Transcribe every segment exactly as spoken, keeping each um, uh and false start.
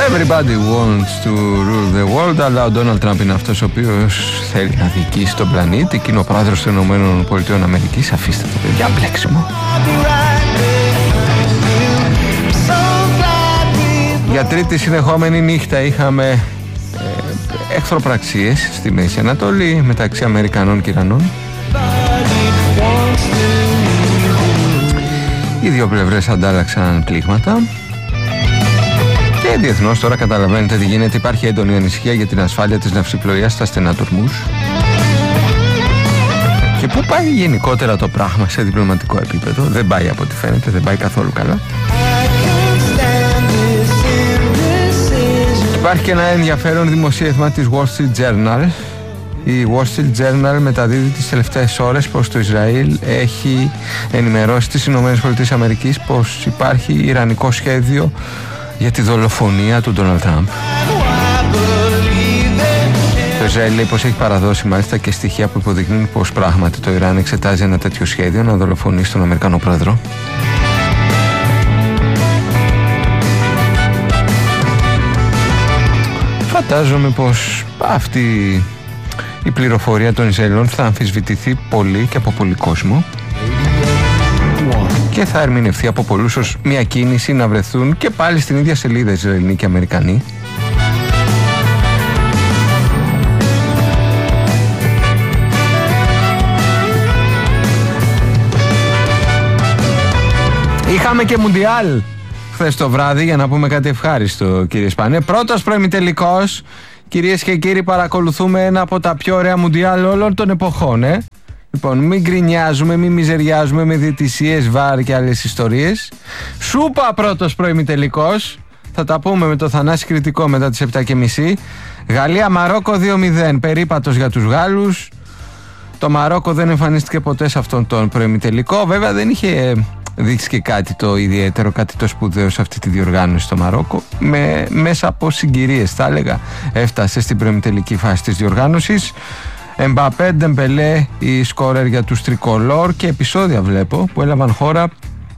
Everybody wants to rule the world, αλλά ο Ντόναλντ Τραμπ είναι αυτός ο οποίος θέλει να διοικήσει τον πλανήτη και είναι ο πρόεδρος των Ηνωμένων Πολιτειών Αμερικής. Αφήστε το παιδιά, μπλέξιμο. Για τρίτη συνεχόμενη νύχτα είχαμε ε, εχθροπραξίες στη Μέση Ανατολή μεταξύ Αμερικανών και Ιρανών. Οι δύο πλευρές αντάλλαξαν πλήγματα. Και διεθνώς τώρα καταλαβαίνετε τι γίνεται. Υπάρχει έντονη ανησυχία για την ασφάλεια της ναυσιπλοείας στα στενά του Ορμούζ. Και πού πάει γενικότερα το πράγμα σε διπλωματικό επίπεδο? Δεν πάει από ό,τι φαίνεται, δεν πάει καθόλου καλά. Υπάρχει και ένα ενδιαφέρον δημοσίευμα της Wall Street Journal. Η Wall Street Journal μεταδίδει τις τελευταίες ώρες πως το Ισραήλ έχει ενημερώσει τις Ηνωμένες Πολιτείες Αμερικής πως υπάρχει ιρανικό σχέδιο για τη δολοφονία του Ντόναλντ Τραμπ. Το Ισραήλ λέει πως έχει παραδώσει μάλιστα και στοιχεία που υποδεικνύουν πως πράγματι το Ιράν εξετάζει ένα τέτοιο σχέδιο να δολοφονήσει τον Αμερικανό πρόεδρο. Φαντάζομαι πως αυτή η πληροφορία των Ισραηλών θα αμφισβητηθεί πολύ και από πολύ κόσμο και θα ερμηνευθεί από πολλούς ως μια κίνηση να βρεθούν και πάλι στην ίδια σελίδα Ισραηλοί και Αμερικανοί. Είχαμε και Μουντιάλ χθες το βράδυ, για να πούμε κάτι ευχάριστο, κύριε Σπανέ. Πρώτος προημιτελικός. Κυρίες και κύριοι, παρακολουθούμε ένα από τα πιο ωραία Μουντιάλ όλων των εποχών, ε. Λοιπόν, μην γκρινιάζουμε, μην μιζεριάζουμε με διαιτησίες, βάρ και άλλες ιστορίες. Σούπα πρώτος προημιτελικός. Θα τα πούμε με το Θανάση Κριτικό μετά τις επτά και μισή. Γαλλία-Μαρόκο δύο μηδέν. Περίπατος για τους Γάλλους. Το Μαρόκο δεν εμφανίστηκε ποτέ σε αυτόν τον προημιτελικό. Βέβαια δεν είχε δείξει και κάτι το ιδιαίτερο, κάτι το σπουδαίο σε αυτή τη διοργάνωση στο Μαρόκο. Με, μέσα από συγκυρίες θα έλεγα έφτασε στην προημιτελική φάση της διοργάνωσης. Εμπαπέ, Ντεμπελέ, οι σκόρερ για τους τρικολόρ, και επεισόδια βλέπω που έλαβαν χώρα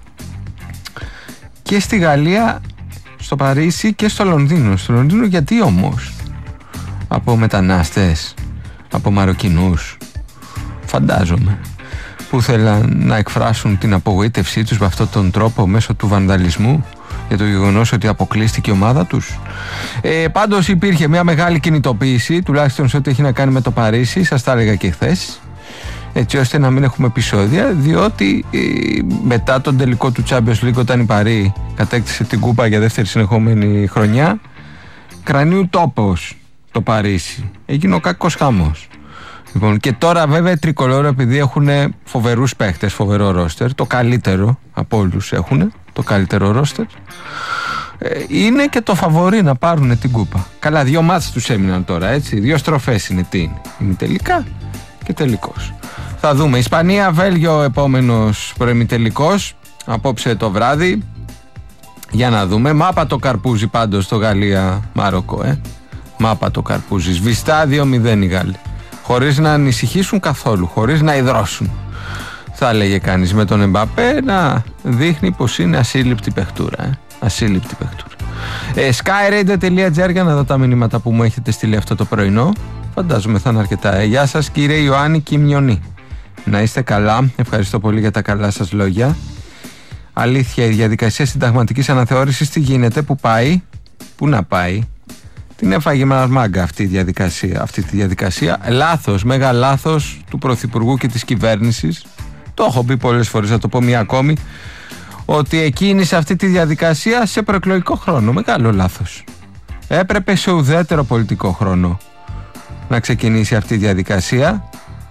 και στη Γαλλία, στο Παρίσι και στο Λονδίνο. Στο Λονδίνο γιατί όμως? Από μετανάστες, από Μαροκινούς, φαντάζομαι, που θέλαν να εκφράσουν την απογοήτευσή τους με αυτόν τον τρόπο μέσω του βανδαλισμού για το γεγονός ότι αποκλείστηκε η ομάδα τους. Ε, πάντως υπήρχε μια μεγάλη κινητοποίηση, τουλάχιστον σε ό,τι έχει να κάνει με το Παρίσι, σας τα έλεγα και χθες, έτσι ώστε να μην έχουμε επεισόδια, διότι ε, μετά τον τελικό του Champions League, όταν η Παρί κατέκτησε την κούπα για δεύτερη συνεχόμενη χρονιά, κρανίου τόπος το Παρίσι. Έγινε ο κακός χαμός. Λοιπόν, και τώρα βέβαια οι τρικολόρ, επειδή έχουν φοβερούς παίχτες, φοβερό ρόστερ, το καλύτερο από όλους έχουν, το καλύτερο ρόστερ, ε, είναι και το φαβορί να πάρουν την κούπα. Καλά, δύο μάτς τους έμειναν τώρα, έτσι, δύο στροφές είναι. Τι είναι? Είναι τελικά και τελικός. Θα δούμε. Ισπανία, Βέλγιο, επόμενος προημιτελικός, απόψε το βράδυ. Για να δούμε. Μάπα το καρπούζι πάντως στο Γαλλία-Μαρόκο, ε. Μάπα το καρπούζι. Σβηστά δύο μηδέν οι Γάλλοι. Χωρίς να ανησυχήσουν καθόλου, χωρίς να υδρώσουν. Θα έλεγε κανείς, με τον Εμπαπέ να δείχνει πως είναι ασύλληπτη παιχτούρα. Ε. Ασύλληπτη παιχτούρα. Ε, skyradio τελεία τζι άρ για να δω τα μηνύματα που μου έχετε στείλει αυτό το πρωινό. Φαντάζομαι θα είναι αρκετά. Ε, γεια σας κύριε Ιωάννη Κιμιονή. Να είστε καλά. Ευχαριστώ πολύ για τα καλά σας λόγια. Αλήθεια, η διαδικασία συνταγματικής αναθεώρησης τι γίνεται, που πάει, πού να πάει? Την έφαγε μας μάγκα αυτή, η διαδικασία, αυτή τη διαδικασία. Λάθος, μέγα λάθος του Πρωθυπουργού και της κυβέρνησης. Το έχω πει πολλές φορές, θα το πω μία ακόμη, ότι εκκίνησε αυτή τη διαδικασία σε προεκλογικό χρόνο. Μεγάλο λάθος. Έπρεπε σε ουδέτερο πολιτικό χρόνο να ξεκινήσει αυτή η διαδικασία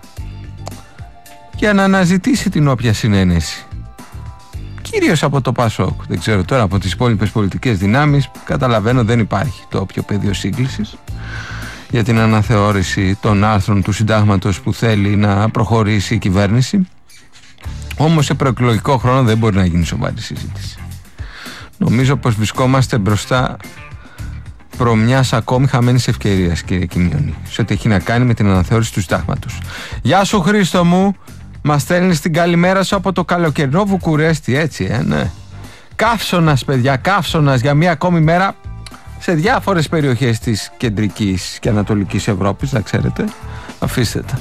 για να αναζητήσει την όποια συνένεση. Κυρίως από το ΠΑΣΟΚ. Δεν ξέρω τώρα από τις υπόλοιπες πολιτικές δυνάμεις. Καταλαβαίνω δεν υπάρχει το όποιο πεδίο σύγκλησης για την αναθεώρηση των άρθρων του συντάγματος που θέλει να προχωρήσει η κυβέρνηση. Όμως σε προεκλογικό χρόνο δεν μπορεί να γίνει σοβαρή συζήτηση. Νομίζω πως βρισκόμαστε μπροστά προ μιας ακόμη χαμένης ευκαιρίας, κύριε Κιμιονή, σε ό,τι έχει να κάνει με την αναθεώρηση του συντάγματος. Γεια σου Χρήστο μου. Μας στέλνεις την καλημέρα σου από το καλοκαιρινό Βουκουρέστι, έτσι, ε, ναι. Καύσωνας, παιδιά, καύσωνας για μία ακόμη μέρα. σε διάφορες περιοχές της κεντρικής και ανατολικής Ευρώπης, να ξέρετε. Αφήστε τα.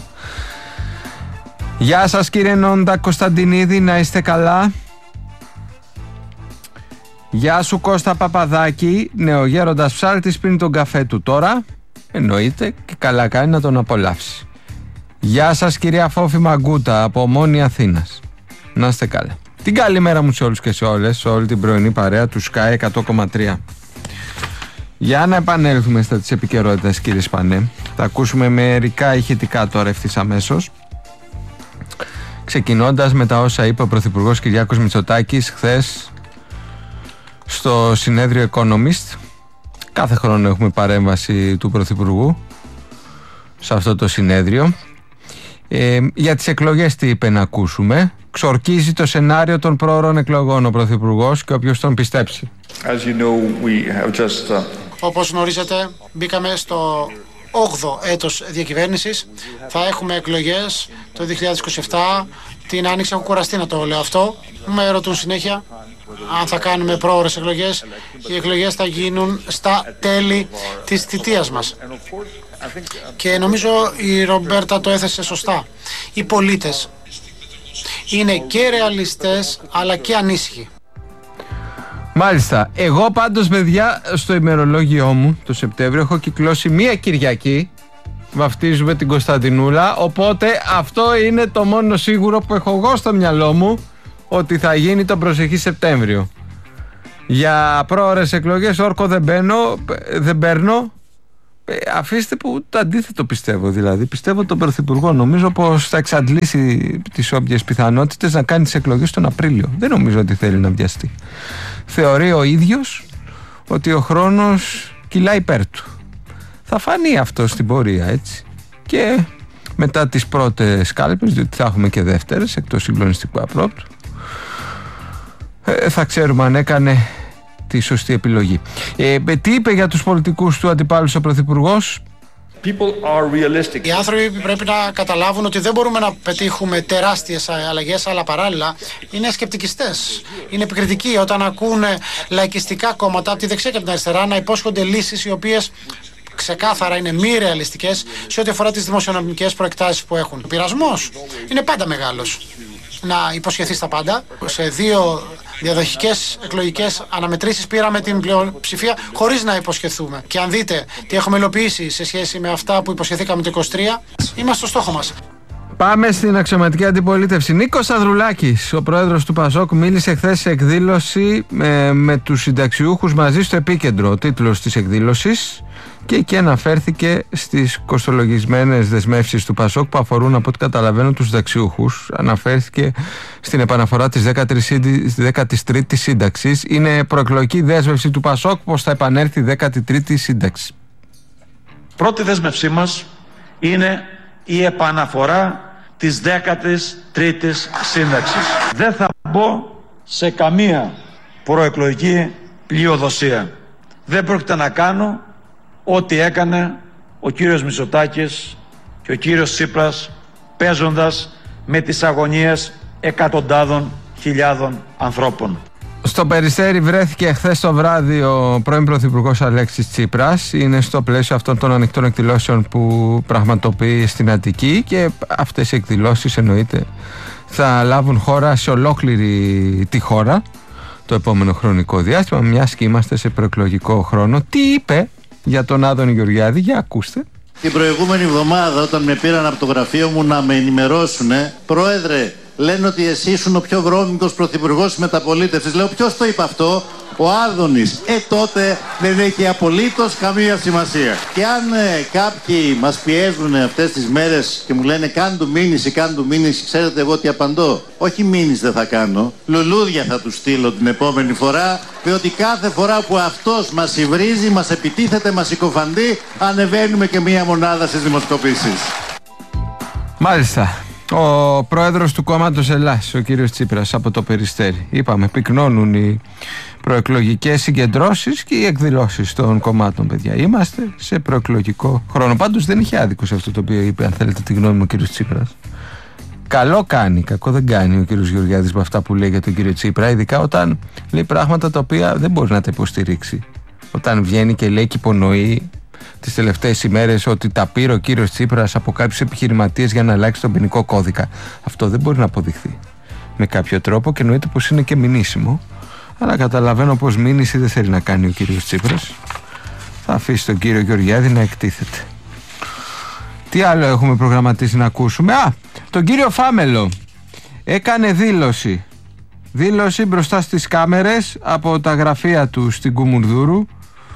Γεια σας κύριε Νόντα Κωνσταντινίδη, να είστε καλά. Γεια σου Κώστα Παπαδάκη, νεογέροντας ψάλτης πριν τον καφέ του τώρα. Εννοείται και καλά κάνει να τον απολαύσει. Γεια σας κυρία Φόφη Μαγκούτα από Ομόνη Αθήνας. Να είστε καλά. Την καλή μέρα μου σε όλους και σε όλες, σε όλη την πρωινή παρέα του Sky εκατό κόμμα τρία. Για να επανέλθουμε στα της επικαιρότητας κύριε Σπανέ. Θα ακούσουμε μερικά ηχητικά τώρα ευθύς αμέσως. Ξεκινώντας με τα όσα είπε ο Πρωθυπουργός Κυριάκος Μητσοτάκης χθες στο συνέδριο Economist. Κάθε χρόνο έχουμε παρέμβαση του Πρωθυπουργού σε αυτό το συνέδριο. Ε, για τις εκλογές τι είπε να ακούσουμε. Ξορκίζει το σενάριο των πρόωρων εκλογών ο Πρωθυπουργός και όποιος τον πιστέψει. As you know, we have just, uh... Όπως γνωρίζετε, μπήκαμε στο όγδοο έτος διακυβέρνησης. Θα έχουμε εκλογές το δύο χιλιάδες είκοσι επτά. Την άνοιξη έχω κουραστεί να το λέω αυτό. Με ρωτούν συνέχεια αν θα κάνουμε πρόωρες εκλογές. Οι εκλογές θα γίνουν στα τέλη της θητείας μας. Και νομίζω η Ρομπέρτα το έθεσε σωστά. Οι πολίτες είναι και ρεαλιστές αλλά και ανήσυχοι. Μάλιστα. Εγώ πάντως παιδιά στο ημερολόγιό μου το Σεπτέμβριο έχω κυκλώσει μία Κυριακή. Βαφτίζουμε την Κωνσταντινούλα. Οπότε αυτό είναι το μόνο σίγουρο που έχω εγώ στο μυαλό μου, ότι θα γίνει τον προσεχή Σεπτέμβριο. Για πρόωρες εκλογές όρκο δεν μπαίνω, δεν παίρνω. Ε, αφήστε που το αντίθετο πιστεύω. Δηλαδή πιστεύω τον Πρωθυπουργό. Νομίζω πως θα εξαντλήσει τις όποιες πιθανότητες να κάνει τις εκλογές τον Απρίλιο. Δεν νομίζω ότι θέλει να βιαστεί. Θεωρεί ο ίδιος ότι ο χρόνος κυλάει υπέρ του. Θα φανεί αυτό στην πορεία, έτσι. Και μετά τις πρώτες κάλπες, διότι θα έχουμε και δεύτερες εκτός συγκλονιστικού απρόπτου, ε, θα ξέρουμε αν έκανε τη σωστή επιλογή. Ε, τι είπε για τους πολιτικούς του αντιπάλους ο Πρωθυπουργός? Οι άνθρωποι πρέπει να καταλάβουν ότι δεν μπορούμε να πετύχουμε τεράστιες αλλαγές, αλλά παράλληλα είναι σκεπτικιστές. Είναι επικριτικοί όταν ακούνε λαϊκιστικά κόμματα από τη δεξιά και από την αριστερά να υπόσχονται λύσεις οι οποίες ξεκάθαρα είναι μη ρεαλιστικές σε ό,τι αφορά τις δημοσιονομικές προεκτάσεις που έχουν. Ο πειρασμός είναι πάντα μεγάλος να υποσχεθεί τα πάντα. Σε δύο διαδοχικές εκλογικές αναμετρήσεις πήραμε την πλειοψηφία χωρίς να υποσχεθούμε. Και αν δείτε τι έχουμε υλοποιήσει σε σχέση με αυτά που υποσχεθήκαμε το είκοσι τρία, είμαστε στο στόχο μας. Πάμε στην αξιωματική αντιπολίτευση. Νίκος Ανδρουλάκης, ο πρόεδρος του ΠΑΣΟΚ, μίλησε χθες σε εκδήλωση με, με τους συνταξιούχους μαζί στο επίκεντρο. Ο τίτλος της εκδήλωσης. Και εκεί αναφέρθηκε στις κοστολογισμένες δεσμεύσεις του ΠΑΣΟΚ που αφορούν, από ό,τι καταλαβαίνω, τους συνταξιούχους. Αναφέρθηκε στην επαναφορά της δέκατης τρίτης σύνταξης. Είναι προεκλογική δέσμευση του ΠΑΣΟΚ πως θα επανέλθει η δέκατη τρίτη σύνταξη. Πρώτη δέσμευσή μας είναι η επαναφορά της δέκατης τρίτης σύνταξης. Δεν θα μπω σε καμία προεκλογική πλειοδοσία. Δεν πρόκειται να κάνω ό,τι έκανε ο κύριος Μητσοτάκης και ο κύριος Τσίπρας, παίζοντας με τις αγωνίες εκατοντάδων χιλιάδων ανθρώπων. Στο Περιστέρι βρέθηκε χθες το βράδυ ο πρώην Πρωθυπουργός Αλέξης Τσίπρας. Είναι στο πλαίσιο αυτών των ανοιχτών εκδηλώσεων που πραγματοποιεί στην Αττική, και αυτές οι εκδηλώσεις εννοείται θα λάβουν χώρα σε ολόκληρη τη χώρα το επόμενο χρονικό διάστημα, μιας και είμαστε σε προεκλογικό χρόνο. Τι είπε για τον Άδωνη Γεωργιάδη? Για ακούστε. Την προηγούμενη εβδομάδα, όταν με πήραν από το γραφείο μου να με ενημερώσουν, πρόεδρε, λένε ότι εσύ ήσουν ο πιο βρώμικος πρωθυπουργός της μεταπολίτευσης. Λέω, ποιος το είπε αυτό? Ο Άδωνης. Ε, τότε δεν έχει απολύτως καμία σημασία. Και αν ε, κάποιοι μας πιέζουν αυτές τις μέρες και μου λένε κάν του μήνυση, κάν του μήνυση, ξέρετε εγώ τι απαντώ? Όχι μήνυση δεν θα κάνω, λουλούδια θα του στείλω την επόμενη φορά, διότι κάθε φορά που αυτός μας υβρίζει, μας επιτίθεται, μας συκοφαντεί, ανεβαίνουμε και μία μονάδα στις δημοσκοπήσεις. Μάλιστα. Ο πρόεδρος του κόμματος Ελλάς, ο κύριος Τσίπρας, από το Περιστέρι. Είπαμε, πυκνώνουν οι προεκλογικές συγκεντρώσεις και οι εκδηλώσεις των κομμάτων, παιδιά. Είμαστε σε προεκλογικό χρόνο. Πάντως δεν είχε άδικο σε αυτό το οποίο είπε, αν θέλετε τη γνώμη μου, ο κύριος Τσίπρας. Καλό κάνει, κακό δεν κάνει ο κύριος Γεωργιάδης με αυτά που λέει για τον κύριο Τσίπρα, ειδικά όταν λέει πράγματα τα οποία δεν μπορεί να τα υποστηρίξει ο όταν βγαίνει και λέει και υπονοεί τις τελευταίες ημέρες ότι τα πήρε ο κύριος Τσίπρας από κάποιους επιχειρηματίες για να αλλάξει τον ποινικό κώδικα. Αυτό δεν μπορεί να αποδειχθεί με κάποιο τρόπο και εννοείται πως είναι και μηνύσιμο. Αλλά καταλαβαίνω πως μήνυση δεν θέλει να κάνει ο κύριος Τσίπρας. Θα αφήσει τον κύριο Γεωργιάδη να εκτίθεται. Τι άλλο έχουμε προγραμματίσει να ακούσουμε? Α, τον κύριο Φάμελο. Έκανε δήλωση. Δήλωση μπροστά στις κάμερες από τα γραφεία του στην Κουμουνδούρου,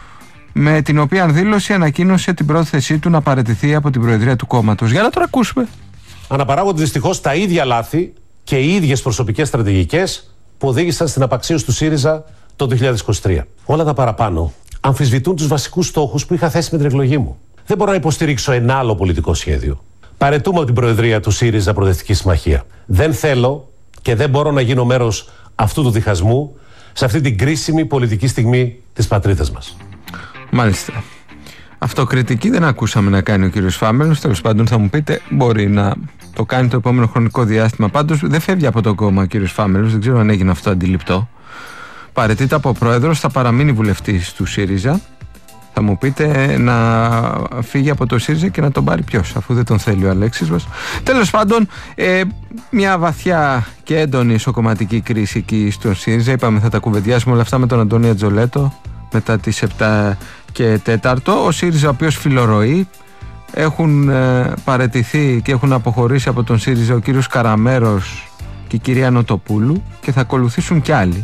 με την οποία δήλωση ανακοίνωσε την πρόθεσή του να παραιτηθεί από την προεδρία του κόμματος. Για να το ακούσουμε. Αναπαράγονται δυστυχώς τα ίδια λάθη και οι ίδιες προσωπικές στρατηγικές που οδήγησαν στην απαξίωση του ΣΥΡΙΖΑ το δύο χιλιάδες είκοσι τρία. Όλα τα παραπάνω αμφισβητούν τους βασικούς στόχους που είχα θέσει με την εκλογή μου. Δεν μπορώ να υποστηρίξω ένα άλλο πολιτικό σχέδιο. Παραιτούμε από την προεδρία του ΣΥΡΙΖΑ Προοδευτική Συμμαχία. Δεν θέλω και δεν μπορώ να γίνω μέρος αυτού του διχασμού σε αυτή την κρίσιμη πολιτική στιγμή της πατρίδας μας. Μάλιστα. Αυτοκριτική δεν ακούσαμε να κάνει ο κύριος Φάμελος. Τέλος πάντων, θα μου πείτε, μπορεί να το κάνει το επόμενο χρονικό διάστημα. Πάντως δεν φεύγει από το κόμμα ο κύριος Φάμελος. Δεν ξέρω αν έγινε αυτό αντιληπτό. Παραιτείται από πρόεδρος, θα παραμείνει βουλευτής του ΣΥΡΙΖΑ. Θα μου πείτε να φύγει από το ΣΥΡΙΖΑ και να τον πάρει ποιος, αφού δεν τον θέλει ο Αλέξης μας. Τέλος πάντων, ε, μια βαθιά και έντονη ισοκομματική κρίση εκεί στο ΣΥΡΙΖΑ. Είπαμε θα τα κουβεντιάσουμε όλα αυτά με τον Αντώνη Ατζολέτο μετά τις επτά και τέταρτο. Ο ΣΥΡΙΖΑ, ο οποίος φιλορροεί, έχουν ε, παραιτηθεί και έχουν αποχωρήσει από τον ΣΥΡΙΖΑ ο κύριος Καραμέρος και η κυρία Νοτοπούλου, και θα ακολουθήσουν κι άλλοι.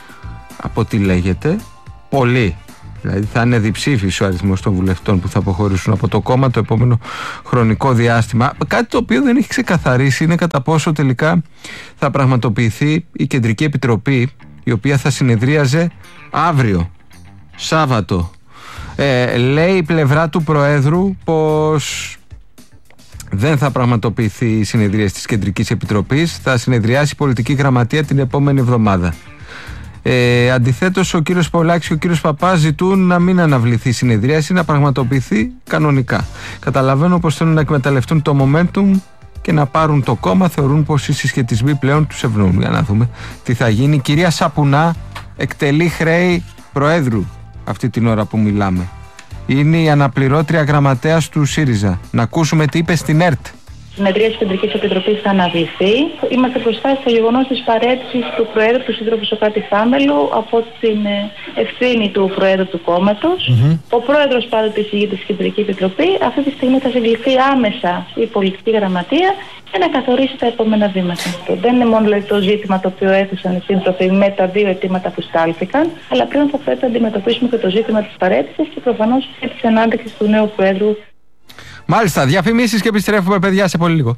Από τι λέγεται, πολλοί. Δηλαδή θα είναι διψήφιος ο αριθμός των βουλευτών που θα αποχωρήσουν από το κόμμα το επόμενο χρονικό διάστημα. Κάτι το οποίο δεν έχει ξεκαθαρίσει είναι κατά πόσο τελικά θα πραγματοποιηθεί η Κεντρική Επιτροπή, η οποία θα συνεδρίαζε αύριο, Σάββατο. Ε, λέει η πλευρά του Προέδρου πως δεν θα πραγματοποιηθεί η συνεδρία της Κεντρικής Επιτροπής, θα συνεδριάσει η Πολιτική Γραμματεία την επόμενη εβδομάδα. Ε, αντιθέτως, ο κύριος Πολάκης και ο κύριος Παπάς ζητούν να μην αναβληθεί η συνεδρίαση, να πραγματοποιηθεί κανονικά. Καταλαβαίνω πως θέλουν να εκμεταλλευτούν το momentum και να πάρουν το κόμμα. Θεωρούν πως οι συσχετισμοί πλέον τους ευνοούν. Για να δούμε τι θα γίνει. Η κυρία Σαπουνά εκτελεί χρέη Προέδρου αυτή την ώρα που μιλάμε. Είναι η αναπληρώτρια γραμματέας του ΣΥΡΙΖΑ. Να ακούσουμε τι είπε στην ΕΡΤ. Η συνεδρία της Κεντρικής Επιτροπής θα αναβληθεί. Είμαστε μπροστά στο γεγονός της παραίτησης του Προέδρου του Σύντροφου Σωκράτη Φάμελου από την ευθύνη του Προέδρου του κόμματος. Mm-hmm. Ο Πρόεδρος πάντοτε εισηγείται στη Κεντρική Επιτροπή. Αυτή τη στιγμή θα συγκληθεί άμεσα η Πολιτική Γραμματεία για να καθορίσει τα επόμενα βήματα. Δεν είναι μόνο δηλαδή, το ζήτημα το οποίο έθεσαν οι σύντροφοι με τα δύο αιτήματα που στάλθηκαν, αλλά πλέον θα πρέπει να αντιμετωπίσουμε και το ζήτημα της παραίτησης και προφανώς και της ανάντεξης του νέου Προέδρου. Μάλιστα, διαφημίσεις και επιστρέφουμε, παιδιά, σε πολύ λίγο.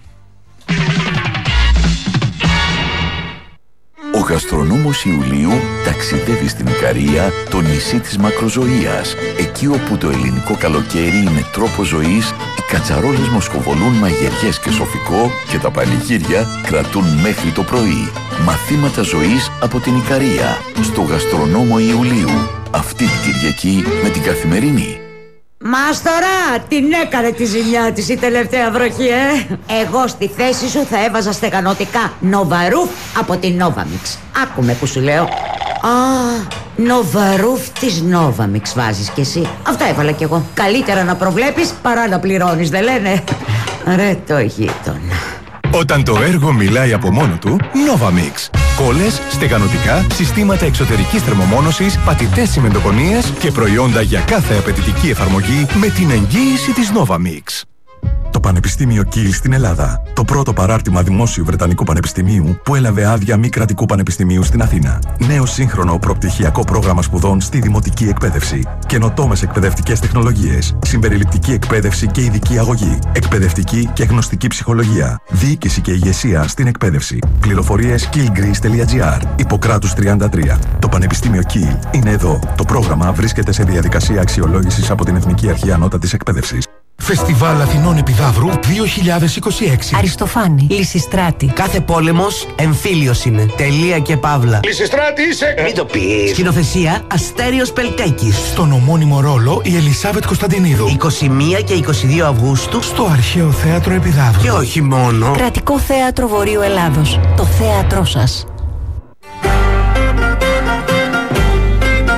Ο γαστρονόμος Ιουλίου ταξιδεύει στην Ικαρία, το νησί της μακροζωίας. Εκεί όπου το ελληνικό καλοκαίρι είναι τρόπος ζωής, οι κατσαρόλες μοσκοβολούν μαγειριές και σοφικό και τα πανηγύρια κρατούν μέχρι το πρωί. Μαθήματα ζωής από την Ικαρία, στο γαστρονόμο Ιουλίου. Αυτή την Κυριακή με την Καθημερινή. Μάστορα, την έκανε τη ζημιά της η τελευταία βροχή, ε! Εγώ στη θέση σου θα έβαζα στεγανωτικά Νοβαρούφ από την Novamix. Άκουμε που σου λέω. Α, Νοβαρούφ της Novamix βάζεις κι εσύ. Αυτά έβαλα κι εγώ. Καλύτερα να προβλέπεις παρά να πληρώνεις, δεν λένε? Ρε το γείτονα. Όταν το έργο μιλάει από μόνο του, Novamix. Κόλλες, στεγανωτικά, συστήματα εξωτερικής θερμομόνωσης, πατητές τσιμεντοκονίες και προϊόντα για κάθε απαιτητική εφαρμογή με την εγγύηση της Novamix. Το Πανεπιστήμιο Κιλ στην Ελλάδα. Το πρώτο παράρτημα δημόσιου Βρετανικού Πανεπιστημίου που έλαβε άδεια μη κρατικού πανεπιστημίου στην Αθήνα. Νέο σύγχρονο προπτυχιακό πρόγραμμα σπουδών στη δημοτική εκπαίδευση. Καινοτόμες εκπαιδευτικές τεχνολογίες. Συμπεριληπτική εκπαίδευση και ειδική αγωγή. Εκπαιδευτική και γνωστική ψυχολογία. Διοίκηση και ηγεσία στην εκπαίδευση. Πληροφορίες killgreece τελεία gr. Ιπποκράτους τριάντα τρία. Το Πανεπιστήμιο Κιλ είναι εδώ. Το πρόγραμμα βρίσκεται σε διαδικασία αξιολόγησης από την Εθνική Αρχή Ανώτατης Εκπαίδευσης. Φεστιβάλ Αθηνών Επιδαύρου δύο χιλιάδες είκοσι έξι. Αριστοφάνη, Λυσιστράτη. Κάθε πόλεμος εμφύλιος είναι. Τελεία και παύλα. Λυσιστράτη είσαι! Μην το πεις. Σκηνοθεσία Αστέριος Πελτέκης. Στον ομώνυμο ρόλο η Ελισάβετ Κωνσταντινίδου. είκοσι μία και είκοσι δύο Αυγούστου στο Αρχαίο Θέατρο Επιδαύρου. Και όχι μόνο. Κρατικό Θέατρο Βορείου Ελλάδος. Το θέατρό σας.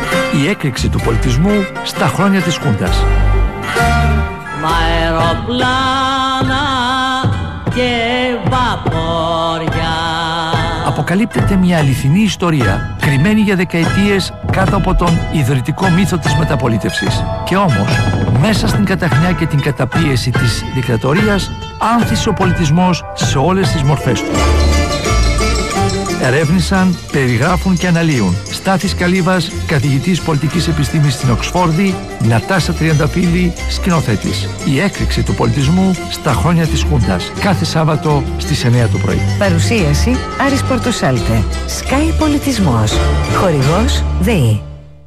η έκρηξη του πολιτισμού στα χρόνια της Χούντας. Μ' αεροπλάνα και βαπόρια. Αποκαλύπτεται μια αληθινή ιστορία, κρυμμένη για δεκαετίες κάτω από τον ιδρυτικό μύθο της μεταπολίτευσης. Και όμως, μέσα στην καταχνιά και την καταπίεση της δικτατορίας, άνθησε ο πολιτισμός σε όλες τις μορφές του. Ερεύνησαν, περιγράφουν και αναλύουν Στάθης Καλύβας, καθηγητής πολιτικής επιστήμης στην Οξφόρδη, Νατάσα Τριανταφύλλη, σκηνοθέτης. Η έκρηξη του πολιτισμού στα χρόνια της Χούντας. Κάθε Σάββατο στις εννιά το πρωί. Παρουσίαση Άρης Πορτοσάλτε. Sky Πολιτισμός. Χορηγός ΔΕΗ.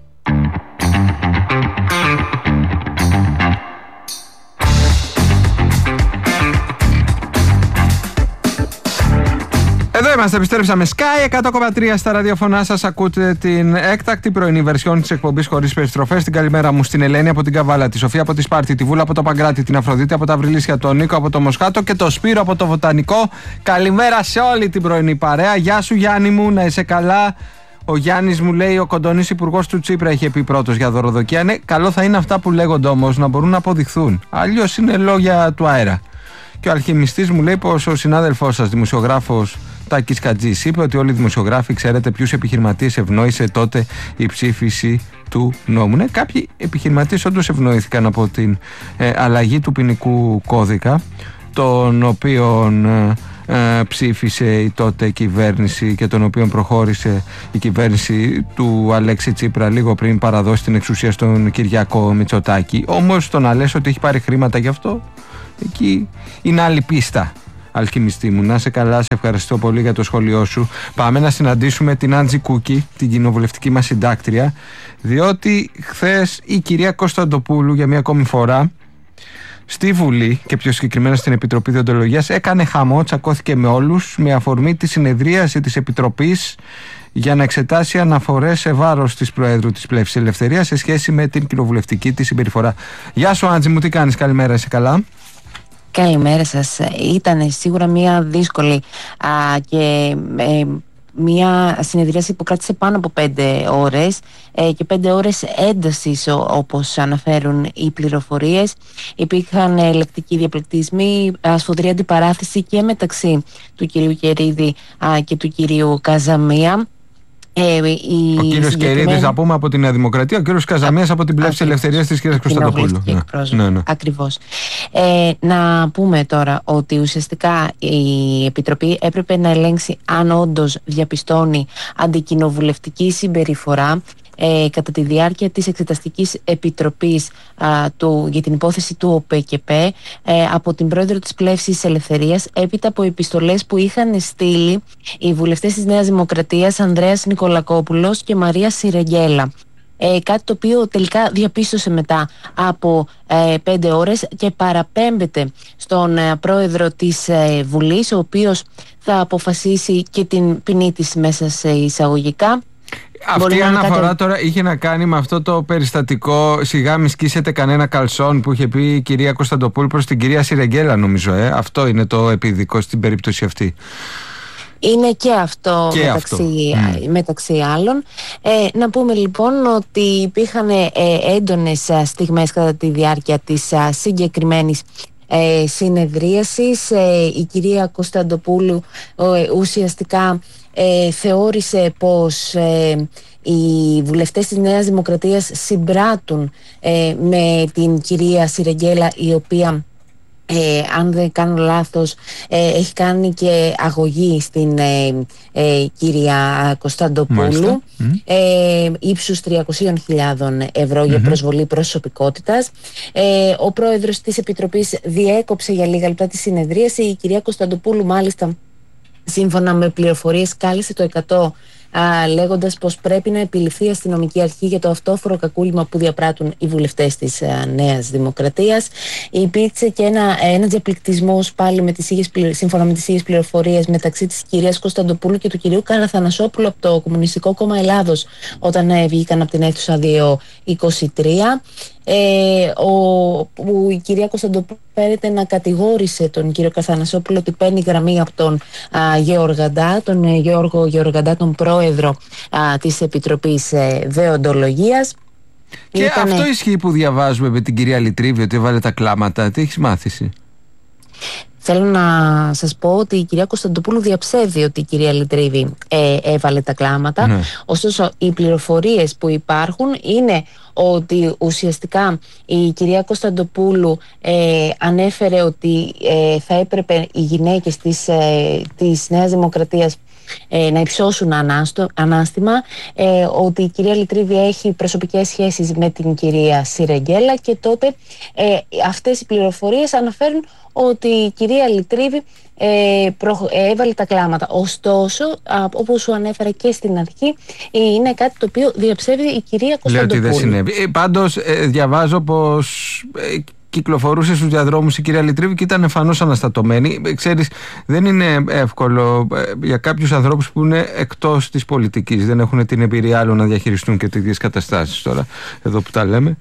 Εδώ είμαστε, επιστρέψαμε. Sky εκατό κόμμα τρία στα ραδιοφωνά σας. Ακούτε την έκτακτη πρωινή βερσιόν της εκπομπής Χωρίς Περιστροφές. Την καλημέρα μου στην Ελένη από την Καβάλα, τη Σοφία από τη Σπάρτη, τη Βούλα από το Παγκράτη, την Αφροδίτη από τα Βρυλίσια, τον Νίκο από το Μοσχάτο και το Σπύρο από το Βοτανικό. Καλημέρα σε όλη την πρωινή παρέα. Γεια σου Γιάννη μου, να είσαι καλά. Ο Γιάννης μου λέει: ο κοντονής υπουργός του Τσίπρα είχε πει πρώτος για δωροδοκία. Ναι, καλό θα είναι αυτά που λέγονται όμως να μπορούν να αποδειχθούν. Αλλιώς είναι λόγια του αέρα. Και ο αλχημιστής μου λέει πως ο συνάδελφός σας, δημοσιογράφος Τάκης Κατζής, είπε ότι όλοι οι δημοσιογράφοι ξέρετε ποιους επιχειρηματίες ευνόησε τότε η ψήφιση του νόμου. Ναι, κάποιοι επιχειρηματίες όντως ευνοήθηκαν από την ε, αλλαγή του ποινικού κώδικα, τον οποίον ε, ε, ψήφισε η τότε κυβέρνηση και τον οποίον προχώρησε η κυβέρνηση του Αλέξη Τσίπρα λίγο πριν παραδώσει την εξουσία στον Κυριάκο Μητσοτάκη. Όμως το να λες ότι έχει πάρει χρήματα γι' αυτό, εκεί είναι άλλη πίστα. Αλχημιστή μου, να σε καλά, σε ευχαριστώ πολύ για το σχόλιο σου. Πάμε να συναντήσουμε την Άντζη Κούκη, την κοινοβουλευτική μας συντάκτρια, διότι χθες η κυρία Κωνσταντοπούλου για μια ακόμη φορά στη Βουλή και πιο συγκεκριμένα στην Επιτροπή Διοντολογίας έκανε χαμό, τσακώθηκε με όλους με αφορμή τη συνεδρίαση της Επιτροπής για να εξετάσει αναφορές σε βάρος της Προέδρου της Πλεύσης Ελευθερίας σε σχέση με την κοινοβουλευτική της συμπεριφορά. Γεια σου Άντζη μου, τι κάνεις, καλημέρα, είσαι καλά? Καλημέρα σας. Ήταν σίγουρα μια δύσκολη α, και ε, μια συνεδρίαση που κράτησε πάνω από πέντε ώρες ε, και πέντε ώρες έντασης όπως αναφέρουν οι πληροφορίες. Υπήρχαν ε, λεκτικοί διαπληκτισμοί, σφοδρή αντιπαράθεση και μεταξύ του κυρίου Κερίδη α, και του κυρίου Καζαμία. Ε, η ο κύριος συγκεκριμένη... Κερίδης, να πούμε, από τη Νέα Δημοκρατία, ο κύριος Καζαμίας από την Πλεύση Ελευθερίας της κυρίας Κωνσταντοπούλου. Ναι. Ναι, ναι. Ακριβώς. Ε, να πούμε τώρα ότι ουσιαστικά η Επιτροπή έπρεπε να ελέγξει αν όντως διαπιστώνει αντικοινοβουλευτική συμπεριφορά Ε, κατά τη διάρκεια της Εξεταστικής Επιτροπής α, του, για την υπόθεση του ΟΠΕΚΕΠΕ ε, από την πρόεδρο της Πλεύσης Ελευθερίας, έπειτα από επιστολές που είχαν στείλει οι βουλευτές της Νέας Δημοκρατίας Ανδρέας Νικολακόπουλος και Μαρία Σιρεγγέλα. Ε, κάτι το οποίο τελικά διαπίστωσε μετά από ε, πέντε ώρες και παραπέμπεται στον ε, πρόεδρο της ε, Βουλής, ο οποίος θα αποφασίσει και την ποινή της μέσα σε εισαγωγικά. Αυτή η αναφορά κάτι... τώρα είχε να κάνει με αυτό το περιστατικό «Σιγά μη σκίσετε κανένα καλσόν» που είχε πει η κυρία Κωνσταντοπούλου προς την κυρία Σιρεγγέλα, νομίζω. Ε. Αυτό είναι το επίδικο στην περίπτωση αυτή. Είναι και αυτό, και μεταξύ, αυτό. μεταξύ άλλων. Ε, να πούμε λοιπόν ότι υπήρχαν ε, έντονες στιγμές κατά τη διάρκεια της α, συγκεκριμένης ε, συνεδρίασης. Ε, η κυρία Κωνσταντοπούλου ε, ουσιαστικά ε, θεώρησε πως ε, οι βουλευτές της Νέας Δημοκρατίας συμπράττουν ε, με την κυρία Σιρεγγέλα, η οποία Ε, αν δεν κάνω λάθος ε, έχει κάνει και αγωγή στην ε, ε, κυρία Κωνσταντοπούλου ε, ύψους τριακόσιες χιλιάδες ευρώ mm-hmm. για προσβολή προσωπικότητας. ε, Ο πρόεδρος της Επιτροπής διέκοψε για λίγα λεπτά τη συνεδρίαση. Η κυρία Κωνσταντοπούλου μάλιστα, σύμφωνα με πληροφορίες, κάλεσε το εκατό Α, λέγοντας πως πρέπει να επιληφθεί η αστυνομική αρχή για το αυτόφορο κακούλημα που διαπράττουν οι βουλευτές της α, Νέας Δημοκρατίας. Υπήρξε και ένα, ένα διαπληκτισμός πάλι με τις ίδιες, σύμφωνα με τις ίδιες πληροφορίες μεταξύ της κυρίας Κωνσταντοπούλου και του κυρίου Καραθανασόπουλου από το Κομμουνιστικό Κόμμα Ελλάδος, όταν ε, βγήκαν από την αίθουσα δύο είκοσι τρία. Ε, ο, που η κυρία Κωνσταντοπούλου φέρεται να κατηγόρησε τον κύριο Καραθανασόπουλο ότι παίρνει γραμμή από τον α, Γεωργαντά, τον ε, Γιώργο Γεωργαντά, τον πρόεδρο α, της Επιτροπής ε, Δεοντολογίας. Και Ήτανε... αυτό ισχύει που διαβάζουμε με την κυρία Λιτρίβη, ότι έβαλε τα κλάματα. Τι έχεις μάθηση? Θέλω να σας πω ότι η κυρία Κωνσταντοπούλου διαψεύδει ότι η κυρία Λιτρίβη ε, έβαλε τα κλάματα. Ναι. Ωστόσο, οι πληροφορίες που υπάρχουν είναι ότι ουσιαστικά η κυρία Κωνσταντοπούλου ε, ανέφερε ότι ε, θα έπρεπε οι γυναίκες της, ε, της Νέας Δημοκρατίας Ε, να υψώσουν ανάστο, ανάστημα, ε, ότι η κυρία Λιτρίβη έχει προσωπικές σχέσεις με την κυρία Σιρεγγέλα, και τότε ε, αυτές οι πληροφορίες αναφέρουν ότι η κυρία Λιτρίβη ε, προ, ε, έβαλε τα κλάματα. Ωστόσο, α, όπως σου ανέφερα και στην αρχή, ε, είναι κάτι το οποίο διαψεύδει η κυρία Κωνσταντοπούλου. Λέω ότι δεν συνέβη. Ε, πάντως ε, διαβάζω πως ε, κυκλοφορούσε στους διαδρόμους η κυρία Λιτρίβη και ήταν εμφανώς αναστατωμένη. Ξέρεις, δεν είναι εύκολο για κάποιους ανθρώπους που είναι εκτός της πολιτικής, δεν έχουν την εμπειρία άλλων να διαχειριστούν και τέτοιες καταστάσεις τώρα, εδώ που τα λέμε.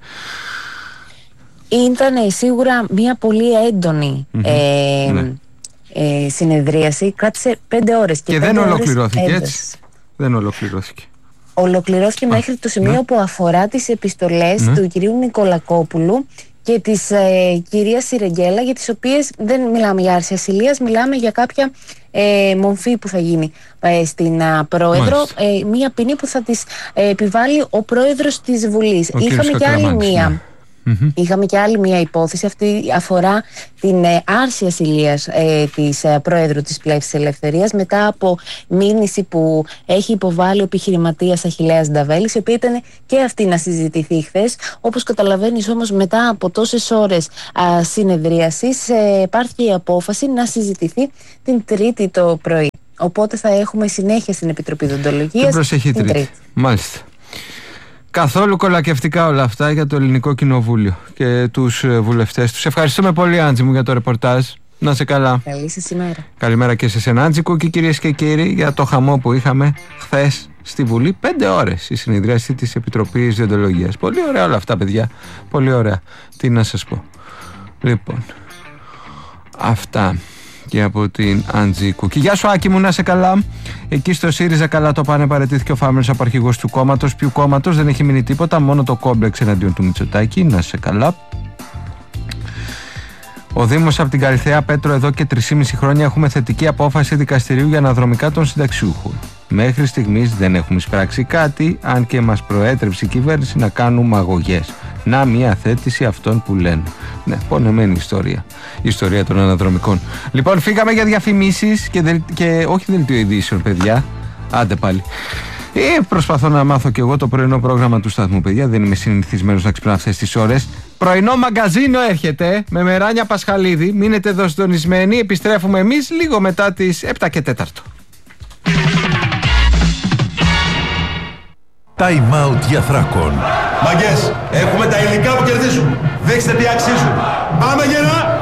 Ήταν σίγουρα μια πολύ έντονη mm-hmm. ε, ναι. ε, συνεδρίαση. Κράτησε πέντε ώρες. Και, και δεν ολοκληρώθηκε έτσι. Δεν ολοκληρώθηκε. Ολοκληρώθηκε μέχρι ναι. το σημείο ναι. που αφορά τις επιστολές ναι. του κυρίου Νικολακόπουλου και της ε, κυρίας Σιρεγγέλα, για τις οποίες δεν μιλάμε για άρση ασυλίας, μιλάμε για κάποια ε, μορφή που θα γίνει ε, στην α, πρόεδρο, ε, μία ποινή που θα της ε, επιβάλλει ο πρόεδρος της Βουλής. Ο Είχαμε και άλλη μία. Ναι. Mm-hmm. Είχαμε και άλλη μια υπόθεση. Αυτή αφορά την ε, άρση ασυλίας ε, της ε, Πρόεδρου της Πλεύσης Ελευθερίας, μετά από μήνυση που έχει υποβάλει ο επιχειρηματίας Αχιλλέας Νταβέλης, η οποία ήταν και αυτή να συζητηθεί χθες. Όπως καταλαβαίνεις όμως, μετά από τόσες ώρες α, συνεδρίασης ε, υπάρχει η απόφαση να συζητηθεί την Τρίτη το πρωί. Οπότε θα έχουμε συνέχεια στην Επιτροπή Δεοντολογίας την προσεχή Τρίτη. τρίτη. Μάλιστα. Καθόλου κολακευτικά όλα αυτά για το Ελληνικό Κοινοβούλιο και τους βουλευτές τους. Ευχαριστούμε πολύ, Άντζη μου, για το ρεπορτάζ. Να σε καλά. Καλή σας ημέρα. Καλημέρα και σε εσένα, Άντζικο, και κυρίες και κύριοι, για το χαμό που είχαμε χθες στη Βουλή. Πέντε ώρες η συνεδρίαση της Επιτροπής Δεοντολογίας. Πολύ ωραία όλα αυτά, παιδιά. Πολύ ωραία. Τι να σας πω. Λοιπόν, αυτά και από την Αντζίκου. Και γεια σου, Άκη μου, να σε καλά. Εκεί στο ΣΥΡΙΖΑ καλά το πάνε. Παραιτήθηκε ο Φάμελος από αρχηγός του κόμματος. Ποιου κόμματος? Δεν έχει μείνει τίποτα, μόνο το κόμπλεξ εναντίον του Μητσοτάκη. Να σε καλά. Ο Δήμος από την Καλιθέα, Πέτρο, εδώ και τρεισήμισι χρόνια έχουμε θετική απόφαση δικαστηρίου για αναδρομικά των συνταξιούχων. Μέχρι στιγμής δεν έχουμε εισπράξει κάτι, αν και μας προέτρεψε η κυβέρνηση να κάνουμε αγωγές. Να, μια θέτηση αυτών που λένε. Ναι, πονεμένη ιστορία. Η ιστορία των αναδρομικών. Λοιπόν, φύγαμε για διαφημίσεις και, δελ... και όχι δελτίο ειδήσεων, παιδιά. Άντε πάλι. Ε, προσπαθώ να μάθω κι εγώ το πρωινό πρόγραμμα του σταθμού, παιδιά. Δεν είμαι συνηθισμένος να ξυπνάω αυτές τις ώρες. Πρωινό μαγκαζίνο έρχεται με Μεράνια Πασχαλίδη. Μείνετε εδώ συντονισμένοι. Επιστρέφουμε εμείς λίγο μετά τις επτά και τέταρτο. Time out για Θράκον. Μαγκές, έχουμε τα υλικά που κερδίζουν. Δείξτε τι αξίζουν. Πάμε γερά!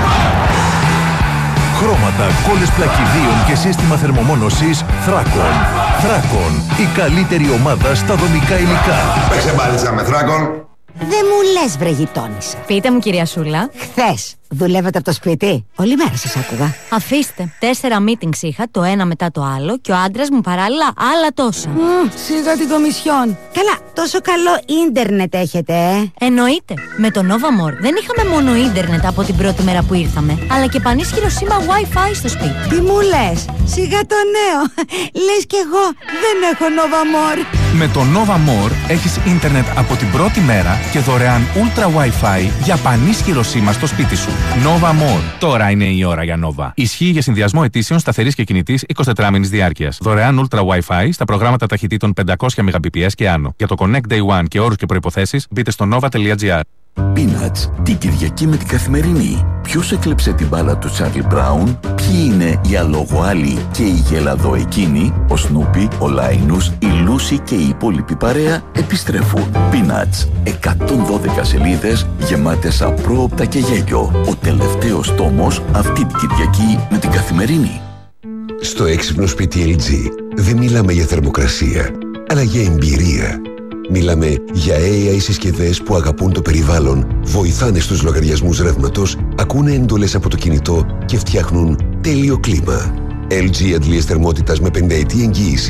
Χρώματα, κόλλες πλακιδίων και σύστημα θερμομόνωσης Θράκον. Θράκον, η καλύτερη ομάδα στα δομικά υλικά. Παίξε μπάλιτσα με Θράκον. Δεν μου λες, βρε γειτόνισσα. Πείτε μου, κυρία Σούλα. Χθες δουλεύατε από το σπίτι? Όλη μέρα σας άκουγα. Αφήστε. Τέσσερα meetings είχα, το ένα μετά το άλλο, και ο άντρας μου παράλληλα άλλα τόσα. Mm, σιγά την κομισιόν. Καλά, τόσο καλό ίντερνετ έχετε, ε? Εννοείται. Με το Novamor δεν είχαμε μόνο ίντερνετ από την πρώτη μέρα που ήρθαμε, αλλά και πανίσχυρο σήμα Wi-Fi στο σπίτι. Τι μου λες? Σιγά το νέο. Λες κι εγώ δεν έχω Novamor. Με το Novamor έχεις ίντερνετ από την πρώτη μέρα και δωρεάν Ultra Wi-Fi για πανίσχυρο σήμα στο σπίτι σου. Novamor. Τώρα είναι η ώρα για Nova. Ισχύει για συνδυασμό ετήσεων σταθερής και κινητής εικοσιτετράμηνης διάρκειας. Δωρεάν Ultra Wi-Fi στα προγράμματα ταχυτήτων πεντακόσια μεγαμπιπιες και άνω. Για το Connect Day One και όρους και προϋποθέσεις μπείτε στο nova τελεία gr. Peanuts, την Κυριακή με την Καθημερινή. Ποιος έκλεψε την μπάλα του Τσάρλι Μπράουν? Ποιοι είναι οι αλογοάλοι και οι γελαδοεκίνοι? Ο Σνούπι, ο Λάινους, η Λούση και η υπόλοιπη παρέα επιστρέφουν. Peanuts, εκατόν δώδεκα σελίδες γεμάτες απρόοπτα και γέλιο. Ο τελευταίος τόμος αυτή την Κυριακή με την Καθημερινή. Στο έξυπνο σπίτι ελ τζι δεν μιλάμε για θερμοκρασία, αλλά για εμπειρία. Μιλάμε για έι άι συσκευές που αγαπούν το περιβάλλον, βοηθάνε στους λογαριασμούς ρεύματος, ακούνε εντολές από το κινητό και φτιάχνουν τέλειο κλίμα. ελ τζι αντλίες θερμότητας με πενταετή εγγύηση και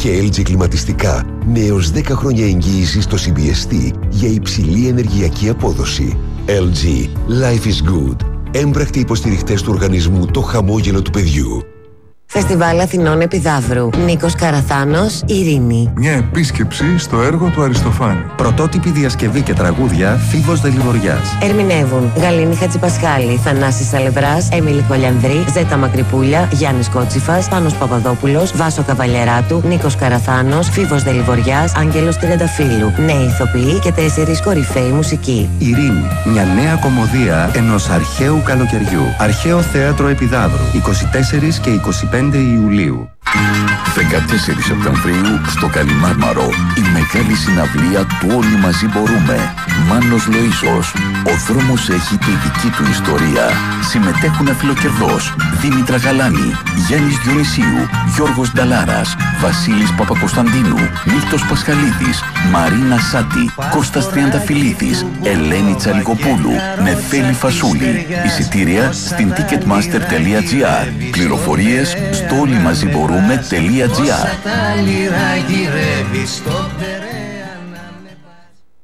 και ελ τζι κλιματιστικά με έως δέκα χρόνια εγγύηση στο σι μπι ες τι για υψηλή ενεργειακή απόδοση. ελ τζι. Life is good. Έμπρακτοι υποστηριχτές του οργανισμού Το Χαμόγελο του Παιδιού. Φεστιβάλ Αθηνών Επιδαύρου. Νίκος Καραθάνος, Ειρήνη. Μια επίσκεψη στο έργο του Αριστοφάνη. Πρωτότυπη διασκευή και τραγούδια Φίβος Δελιβοριάς. Ερμηνεύουν Γαλήνη Χατζηπασχάλη, Θανάσης Σαλευράς, Έμιλη Κολιανδρή, Ζέτα Μακρυπούλια, Γιάννης Κότσιφας, Πάνος Παπαδόπουλος, Βάσο Καβαλιεράτου, Νίκος Καραθάνος, Φίβος Δελιβοριάς, Άγγελος Τριανταφύλου. Νέοι ηθοποιοί και τέσσερις κορυφαίοι μουσικοί. Ειρήνη. Μια νέα κομμωδία ενός αρχαίου καλοκαιριού. Αρχαίο Θέατρο Επιδαύρου. είκοσι τέσσερα και είκοσι πέντε Ιουλίου. δεκατέσσερις Σεπτεμβρίου στο Καλιμάρμαρο η μεγάλη συναυλία του Όλοι Μαζί Μπορούμε. Μάνος Λοΐσος. Ο δρόμος έχει τη δική του ιστορία. Συμμετέχουν αφιλοκερδός Δήμητρα Γαλάνη, Γιάννης Διονυσίου, Γιώργος Νταλάρας, Βασίλης Παπακοσταντίνου, Μίλτος Πασχαλίδης, Μαρίνα Σάτη, Κώστας Τριανταφυλλίδης, Ελένη Τσαλικοπούλου, Νεφέλη Φασούλη. Εισιτήρια στην ticketmaster τελεία τζι άρ. Πληροφορίες στο όλοιμαζιμπορούμε.gr.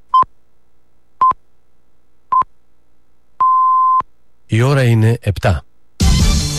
Η ώρα είναι επτά.